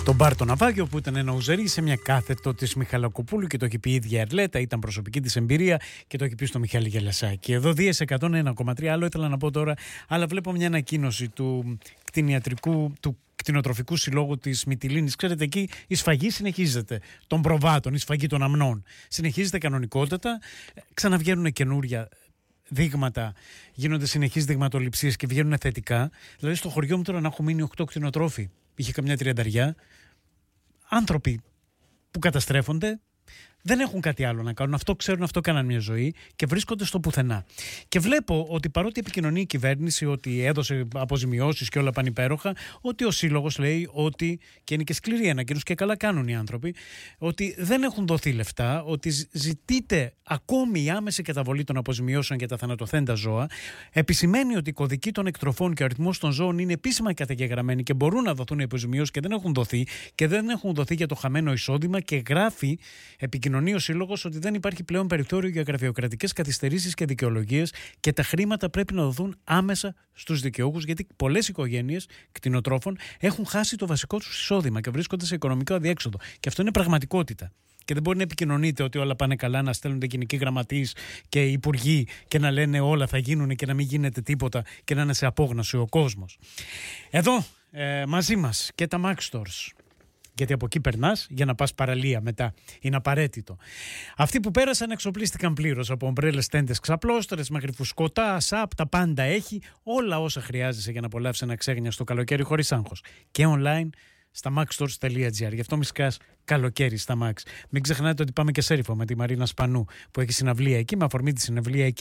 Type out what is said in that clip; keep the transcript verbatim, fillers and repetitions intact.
τον μπαρ το Ναυάγιο, που ήταν ένα ουζερί σε μια κάθετο της Μιχαλακοπούλου και το έχει πει η ίδια Ερλέτα, ήταν προσωπική της εμπειρία και το έχει πει στο Μιχάλη Γελασάκη. Εδώ Δίες εκατόν ένα κόμμα τρία, άλλο ήθελα να πω τώρα, αλλά βλέπω μια ανακοίνωση του κτηνιατρικού, του κτηνοτροφικού συλλόγου της Μυτιλήνης. Ξέρετε, εκεί η σφαγή συνεχίζεται των προβάτων, η σφαγή των αμνών. Συνεχίζεται κανονικότατα, ξαναβγαίνουν καινούρια δείγματα, γίνονται συνεχείς δειγματοληψίες και βγαίνουν θετικά. Δηλαδή, στο χωριό μου τώρα να έχω μείνει οκτώ κτηνοτρόφοι. Είχε καμιά τριανταριά. Άνθρωποι που καταστρέφονται, δεν έχουν κάτι άλλο να κάνουν. Αυτό ξέρουν, αυτό κάναν μια ζωή και βρίσκονται στο πουθενά. Και βλέπω ότι παρότι επικοινωνεί η κυβέρνηση ότι έδωσε αποζημιώσεις και όλα πάνε υπέροχα, ότι ο σύλλογος λέει ότι, και είναι και σκληρή ανακοίνωση και καλά κάνουν οι άνθρωποι, ότι δεν έχουν δοθεί λεφτά, ότι ζητείται ακόμη η άμεση καταβολή των αποζημιώσεων για τα θανατοθέντα ζώα. Επισημαίνει ότι η κωδική των εκτροφών και ο αριθμός των ζώων είναι επίσημα καταγεγραμμένοι και μπορούν να δοθούν οι αποζημιώσεις και δεν έχουν δοθεί και δεν έχουν δοθεί για το χαμένο εισόδημα, και γράφει, επικοινωνεί ο Σύλλογος, ότι δεν υπάρχει πλέον περιθώριο για γραφειοκρατικές καθυστερήσεις και δικαιολογίες και τα χρήματα πρέπει να δοθούν άμεσα στους δικαιούχους, γιατί πολλές οικογένειες κτηνοτρόφων έχουν χάσει το βασικό τους εισόδημα και βρίσκονται σε οικονομικό αδιέξοδο. Και αυτό είναι πραγματικότητα. Και δεν μπορεί να επικοινωνείτε ότι όλα πάνε καλά, να στέλνονται γενικοί γραμματείς και υπουργοί και να λένε όλα θα γίνουν και να μην γίνεται τίποτα και να είναι σε απόγνωση ο κόσμος. Εδώ ε, μαζί μας και τα Max Stores. Γιατί από εκεί περνάς για να πας παραλία μετά. Είναι απαραίτητο. Αυτοί που πέρασαν εξοπλίστηκαν πλήρως. Από ομπρέλες, τέντες, ξαπλώστρες μέχρι φουσκωτά, σαπ, τα πάντα έχει. Όλα όσα χρειάζεσαι για να απολαύσεις ένα ξέγνιαστο καλοκαίρι χωρίς άγχος. Και online στα maxstores τελεία gr. Γι' αυτό μη σκάς καλοκαίρι στα Max. Μην ξεχνάτε ότι πάμε και σέριφο με τη Μαρίνα Σπανού που έχει συναυλία εκεί, με αφορμή τη συναυλία εκεί.